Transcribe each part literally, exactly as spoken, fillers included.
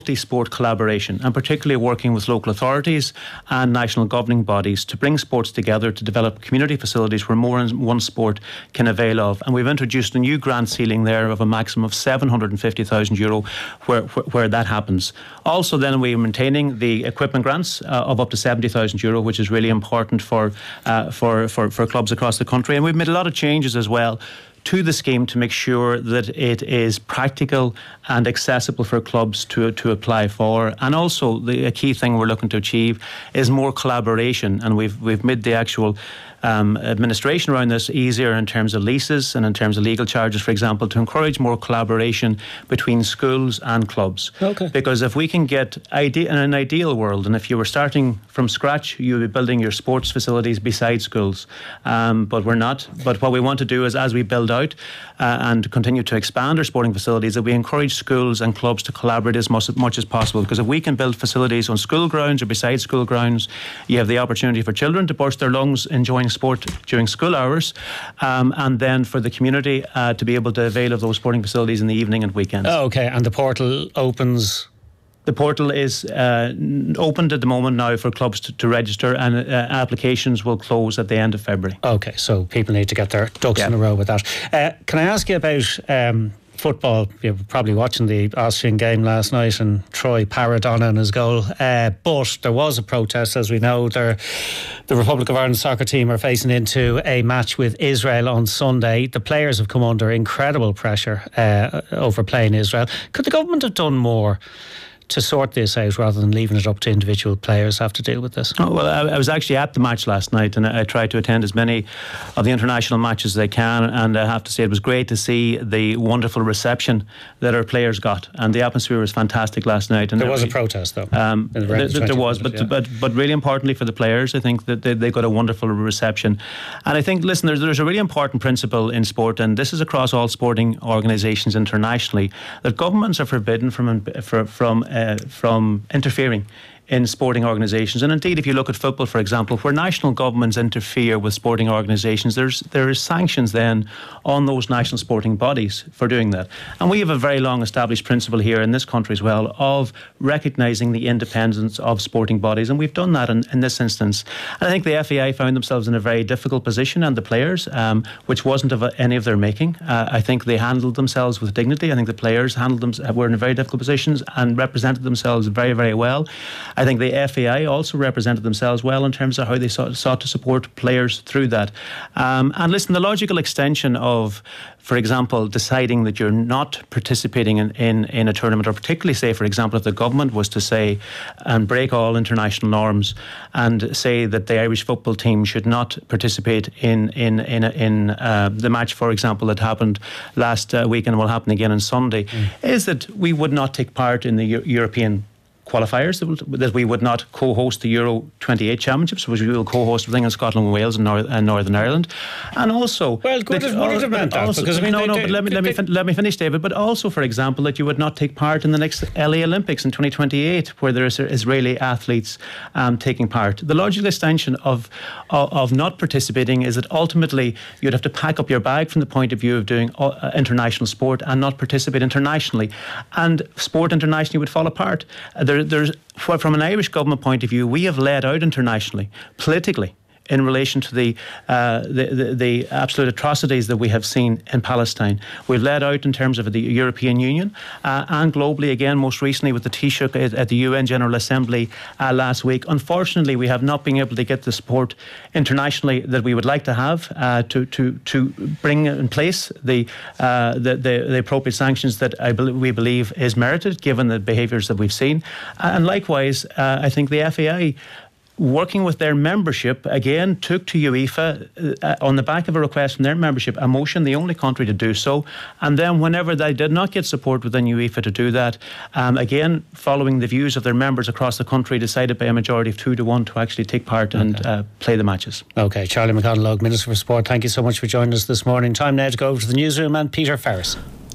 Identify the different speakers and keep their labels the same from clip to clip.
Speaker 1: multi-sport collaboration, and particularly working with local authorities and national governing bodies to bring sports together to develop community facilities where more than one sport can avail of. And we've introduced a new grant ceiling there of a maximum of seven hundred fifty thousand euro where, where, where that happens. Also then we're maintaining the equipment grants uh, of up to seventy thousand euro, which is really important for, uh, for, for, for clubs across the country. And we've made a lot of changes as well to the scheme to make sure that it is practical and accessible for clubs to to apply for. And also the a key thing we're looking to achieve is more collaboration, and we've we've made the actual Um, administration around this easier in terms of leases and in terms of legal charges, for example, to encourage more collaboration between schools and clubs.
Speaker 2: Okay.
Speaker 1: Because if we can get ide- in an ideal world, and if you were starting from scratch, you would be building your sports facilities beside schools. Um, but we're not. But what we want to do is, as we build out uh, and continue to expand our sporting facilities, that we encourage schools and clubs to collaborate as much, much as possible. Because if we can build facilities on school grounds or beside school grounds, you have the opportunity for children to burst their lungs enjoying sport during school hours, um, and then for the community uh, to be able to avail of those sporting facilities in the evening and weekends.
Speaker 2: Oh, okay, and the portal opens...
Speaker 1: The portal is uh, opened at the moment now for clubs to, to register, and uh, applications will close at the end of February.
Speaker 2: Okay, so people need to get their ducks
Speaker 1: yeah.
Speaker 2: in a row with that. Uh, can I ask you about... Um, football? You were probably watching the Austrian game last night and Troy Paradonna and his goal, uh, but there was a protest, as we know. They're, the Republic of Ireland soccer team are facing into a match with Israel on Sunday. The players have come under incredible pressure uh, over playing Israel. Could the government have done more to sort this out rather than leaving it up to individual players have to deal with this?
Speaker 1: Oh, well, I, I was actually at the match last night, and I, I tried to attend as many of the international matches as I can, and I have to say it was great to see the wonderful reception that our players got, and the atmosphere was fantastic last night. And
Speaker 2: there was a protest though.
Speaker 1: Um, the th- there was, but, yeah. but but really importantly for the players, I think that they, they got a wonderful reception. And I think, listen, there's, there's a really important principle in sport, and this is across all sporting organisations internationally, that governments are forbidden from from, from uh, Uh, from interfering in sporting organisations. And indeed, if you look at football, for example, where national governments interfere with sporting organisations, there's there is sanctions then on those national sporting bodies for doing that. And we have a very long established principle here in this country as well of recognising the independence of sporting bodies, and we've done that in, in this instance. And I think the F A I found themselves in a very difficult position, and the players, um, which wasn't of any of their making. Uh, I think they handled themselves with dignity. I think the players handled them were in very difficult positions and represented themselves very, very well. I think the F A I also represented themselves well in terms of how they sought, sought to support players through that. Um, and listen, the logical extension of, for example, deciding that you're not participating in, in, in a tournament, or particularly say, for example, if the government was to say and break all international norms and say that the Irish football team should not participate in in in, in uh, the match, for example, that happened last uh, week and will happen again on Sunday, mm. is that we would not take part in the Euro- European qualifiers, that we would not co-host the Euro twenty-eight Championships, which we will co-host with England, Scotland, Wales and, North, and Northern Ireland. And also...
Speaker 2: Well, good, that, would have meant that, also, because I mean...
Speaker 1: No,
Speaker 2: they,
Speaker 1: no,
Speaker 2: they,
Speaker 1: but let me,
Speaker 2: they,
Speaker 1: let, me
Speaker 2: they,
Speaker 1: fin- let me finish, David. But also, for example, that you would not take part in the next L A Olympics in twenty twenty-eight, where there is Israeli athletes um, taking part. The logical extension of, of of not participating is that ultimately you'd have to pack up your bag from the point of view of doing uh, international sport and not participate internationally. And sport internationally would fall apart. Uh, there, there's... From an Irish government point of view, we have led out internationally, politically, in relation to the, uh, the, the the absolute atrocities that we have seen in Palestine. We've led out in terms of the European Union uh, and globally, again, most recently with the Taoiseach at, at the U N General Assembly uh, last week. Unfortunately, we have not been able to get the support internationally that we would like to have uh, to, to, to bring in place the, uh, the, the, the appropriate sanctions that I be- we believe is merited, given the behaviours that we've seen. And likewise, uh, I think the F A I, working with their membership, again, took to UEFA uh, on the back of a request from their membership, a motion, the only country to do so. And then whenever they did not get support within UEFA to do that, um, again, following the views of their members across the country, decided by a majority of two to one to actually take part okay. and uh, play the matches.
Speaker 2: OK, Charlie McConalogue, Minister for Sport, thank you so much for joining us this morning. Time now to go over to the newsroom and Peter Ferris.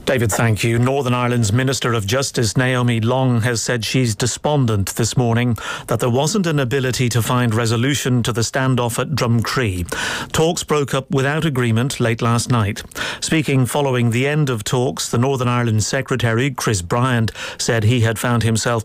Speaker 3: David, thank you. Northern Ireland's Minister of Justice, Naomi Long, has said she's despondent this morning that there wasn't an ability to find resolution to the standoff at Drumcree. Talks broke up without agreement late last night. Speaking following the end of talks, the Northern Ireland Secretary, Chris Bryant, said he had found himself